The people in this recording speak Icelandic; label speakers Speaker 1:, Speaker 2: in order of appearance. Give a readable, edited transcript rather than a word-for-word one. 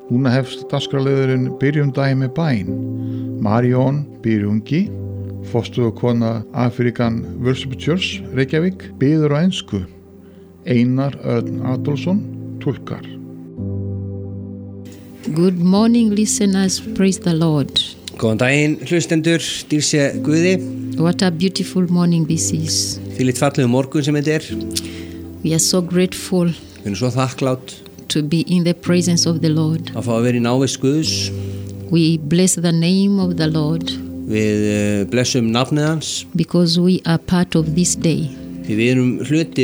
Speaker 1: Núna hefst dagskrárliðurinn Byrjum daginn með bæn. Marion Byrjungi, forstöðukona African Worship Church, Reykjavík, biður á ensku. Einar Örn Adolfsson, túlkar.
Speaker 2: Good morning, listeners. Praise the Lord.
Speaker 3: Góðan daginn, hlustendur, dýrse Guði.
Speaker 2: What a beautiful morning this is.
Speaker 3: Því litt fallegu morgun sem þetta
Speaker 2: We are so grateful
Speaker 3: Við erum svo þakklátt
Speaker 2: to be in the presence of the Lord.
Speaker 3: að fá að vera í návist Guðs.
Speaker 2: We bless the name of the Lord
Speaker 3: Við blessum nafnið hans
Speaker 2: because we are part of this day.
Speaker 3: því við erum hluti